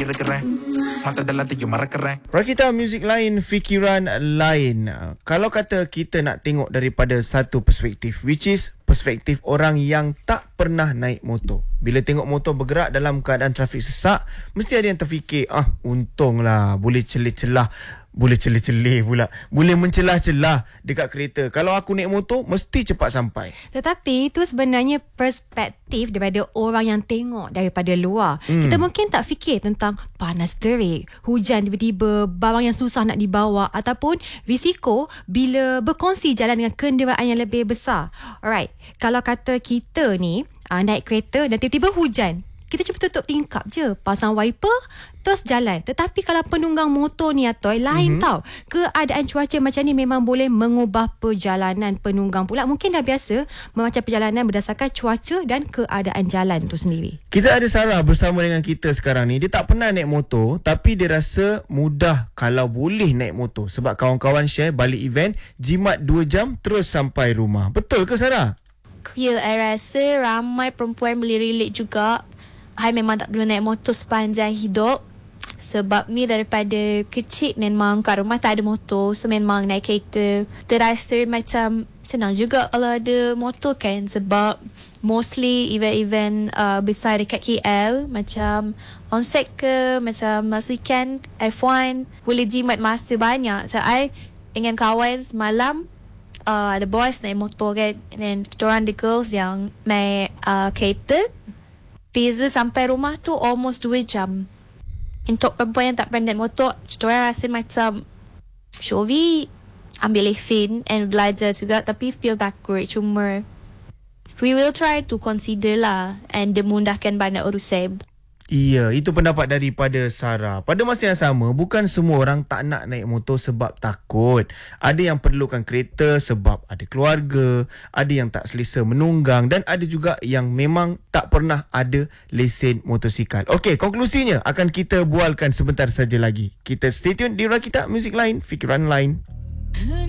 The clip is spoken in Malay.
இருக்கிறேன் மத்தது எல்லாத்தையும் மறக்கிறேன். Rakita Music Lain, Fikiran Lain. Kalau kata kita nak tengok daripada satu perspektif, which is perspektif orang yang tak pernah naik motor. Bila tengok motor bergerak dalam keadaan trafik sesak, mesti ada yang terfikir, untunglah boleh celah-celah. Boleh mencelah-celah dekat kereta. Kalau aku naik motor, mesti cepat sampai. Tetapi itu sebenarnya perspektif daripada orang yang tengok daripada luar. Kita mungkin tak fikir tentang panas terik, hujan tiba-tiba, barang yang susah nak dibawa, ataupun risiko bila berkongsi jalan dengan kenderaan yang lebih besar. Alright, kalau kata kita ni naik kereta dan tiba-tiba hujan, kita cuma tutup tingkap je, pasang wiper, terus jalan. Tetapi kalau penunggang motor ni Atoy, lain tau. Keadaan cuaca macam ni memang boleh mengubah perjalanan penunggang pula. Mungkin dah biasa memacam perjalanan berdasarkan cuaca dan keadaan jalan tu sendiri. Kita ada Sarah bersama dengan kita sekarang ni. Dia tak pernah naik motor, tapi dia rasa mudah kalau boleh naik motor. Sebab kawan-kawan share balik event, jimat 2 jam terus sampai rumah. Betul ke Sarah? Ya, saya rasa ramai perempuan boleh relate juga. I memang tak pernah naik motor sepanjang hidup. Sebab ni daripada kecil memang kat rumah tak ada motor. So memang naik kereta terasa macam senang juga kalau ada motor kan. Sebab mostly event-event besar dekat KL, macam onsite ke, macam masukan F1, boleh jimat masa banyak. So I dengan kawan semalam, ada boys naik motor kan, and then diorang the girls yang naik kereta. Beza sampai rumah tu almost 2 jam. Untuk perempuan yang tak pernah naik motor, diorang rasa macam Shovi ambil lesen and belajar juga, tapi feel takut. Cuma we will try to consider lah, and dimudahkan banyak urusan. Iya, itu pendapat daripada Sarah. Pada masa yang sama, bukan semua orang tak nak naik motor sebab takut. Ada yang perlukan kereta sebab ada keluarga, ada yang tak selesa menunggang, dan ada juga yang memang tak pernah ada lesen motosikal. Okey, konklusinya akan kita bualkan sebentar saja lagi. Kita stay tune di Rakita Music Lain, Fikiran Lain.